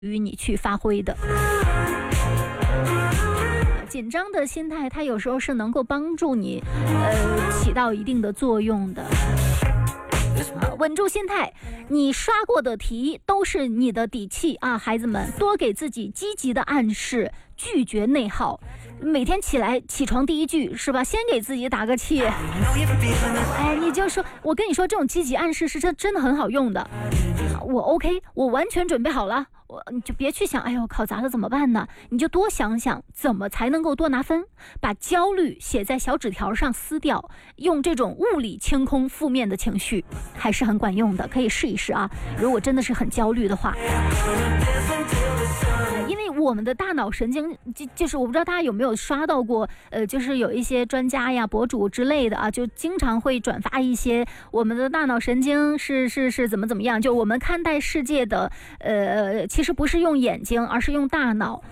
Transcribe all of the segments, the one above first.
于你去发挥的。紧张的心态，它有时候是能够帮助你，起到一定的作用的。稳住心态，你刷过的题都是你的底气啊，孩子们，多给自己积极的暗示，拒绝内耗。每天起床第一句是吧？先给自己打个气。哎，你就说，我跟你说，这种积极暗示是真的很好用的。我 OK， 我完全准备好了。你就别去想，哎呦，考砸了怎么办呢？你就多想想怎么才能够多拿分，把焦虑写在小纸条上撕掉，用这种物理清空负面的情绪，还是很管用的，可以试一试啊。如果真的是很焦虑的话。因为我们的大脑神经就是我不知道大家有没有刷到过，就是有一些专家呀、博主之类的啊，就经常会转发一些我们的大脑神经是怎么样，就我们看待世界的，其实不是用眼睛，而是用大脑。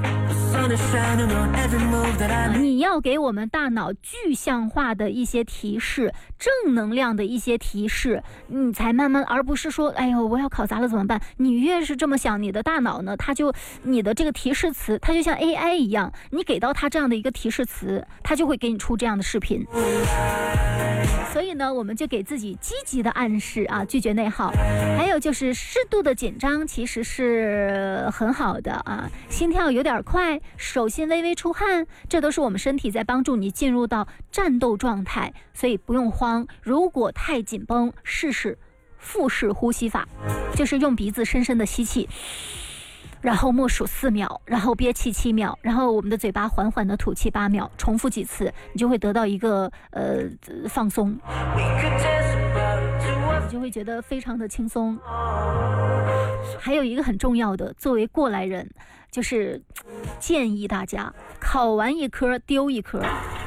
你要给我们大脑具象化的一些提示，正能量的一些提示，你才慢慢，而不是说，哎呦，我要考砸了怎么办？你越是这么想，你的大脑呢，你的这个提示词，它就像 AI 一样，你给到它这样的一个提示词，它就会给你出这样的视频。所以呢，我们就给自己积极的暗示啊，拒绝内耗。还有就是适度的紧张其实是很好的啊，心跳有点快，手心微微出汗，这都是我们身体在帮助你进入到战斗状态，所以不用慌。如果太紧绷，试试腹式呼吸法，就是用鼻子深深的吸气，然后默数4秒，然后憋气7秒，然后我们的嘴巴缓缓的吐气8秒，重复几次，你就会得到一个放松，你就会觉得非常的轻松。还有一个很重要的，作为过来人，就是建议大家考完一科丢一科。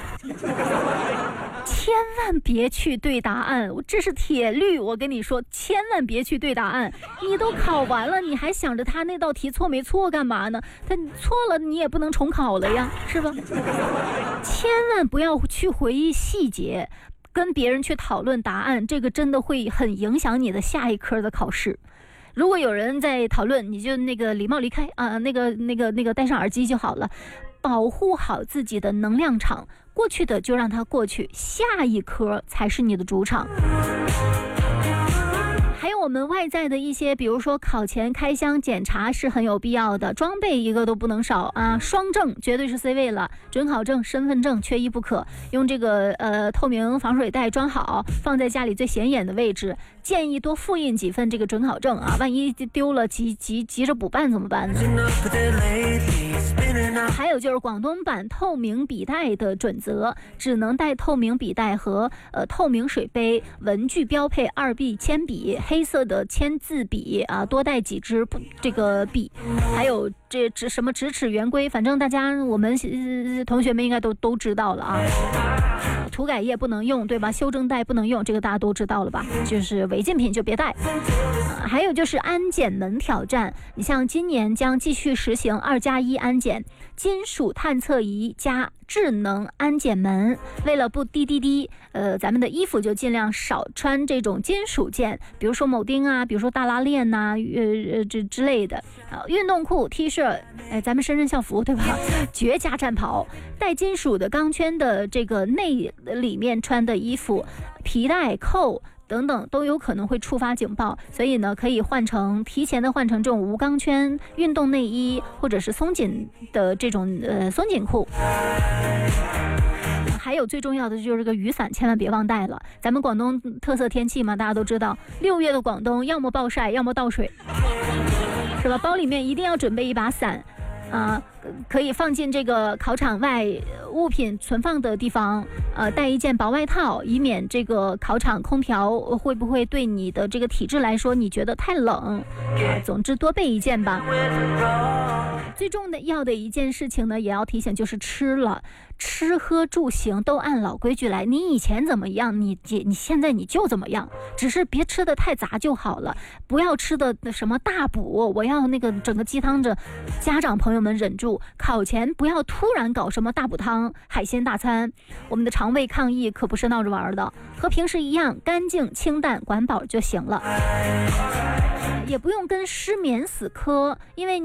千万别去对答案，这是铁律，我跟你说，千万别去对答案。你都考完了，你还想着他那道题错没错干嘛呢？他错了你也不能重考了呀，是吧？千万不要去回忆细节，跟别人去讨论答案，这个真的会很影响你的下一科的考试。如果有人在讨论，你就那个礼貌离开啊，那个戴上耳机就好了，保护好自己的能量场，过去的就让它过去，下一科才是你的主场。还有我们外在的一些，比如说考前开箱检查是很有必要的，装备一个都不能少啊，双证绝对是 C 位了，准考证、身份证缺一不可，用这个透明防水袋装好，放在家里最显眼的位置。建议多复印几份这个准考证啊，万一丢了急着补办怎么办呢？还有就是广东版透明笔袋的准则，只能带透明笔袋和透明水杯，文具标配2B 铅笔，黑色的签字笔啊，多带几支这个笔，还有这什么直尺圆规，反正大家我们同学们应该都知道了啊。涂改液不能用，对吧？修正带不能用，这个大家都知道了吧？就是违禁品就别带。还有就是安检门挑战，你像今年将继续实行2+1安检，金属探测仪加智能安检门。为了不滴滴滴，咱们的衣服就尽量少穿这种金属件，比如说铆钉啊，比如说大拉链呐，这之类的。运动裤、T 恤，哎，咱们深圳校服对吧？绝佳战袍，带金属的钢圈的这个里面穿的衣服，皮带扣等等都有可能会触发警报，所以呢，可以提前的换成这种无钢圈运动内衣，或者是松紧的这种松紧裤。还有最重要的就是这个雨伞，千万别忘带了。咱们广东特色天气嘛，大家都知道，6月的广东要么暴晒，要么倒水，是吧？包里面一定要准备一把伞。可以放进这个考场外物品存放的地方，带一件薄外套，以免这个考场空调会不会对你的这个体质来说你觉得太冷。总之多备一件吧。最重要的一件事情呢，也要提醒，就是吃喝住行都按老规矩来。你以前怎么样，你现在你就怎么样，只是别吃的太杂就好了，不要吃的什么大补，我要那个整个鸡汤着。家长朋友们忍住，考前不要突然搞什么大补汤、海鲜大餐，我们的肠胃抗疫可不是闹着玩的，和平时一样，干净清淡管饱就行了。 也不用跟失眠死磕，因为